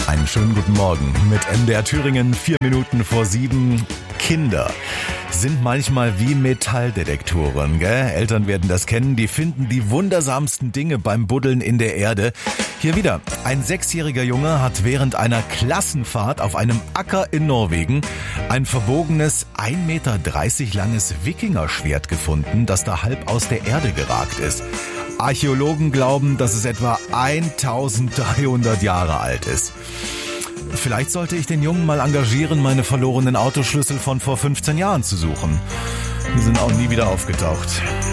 Einen schönen guten Morgen mit MDR Thüringen, 4 Minuten vor 7. Kinder sind manchmal wie Metalldetektoren, gell? Eltern werden das kennen, die finden die wundersamsten Dinge beim Buddeln in der Erde. Hier wieder, ein 6-jähriger Junge hat während einer Klassenfahrt auf einem Acker in Norwegen ein verbogenes, 1,30 Meter langes Wikingerschwert gefunden, das da halb aus der Erde geragt ist. Archäologen glauben, dass es etwa 1300 Jahre alt ist. Vielleicht sollte ich den Jungen mal engagieren, meine verlorenen Autoschlüssel von vor 15 Jahren zu suchen. Die sind auch nie wieder aufgetaucht.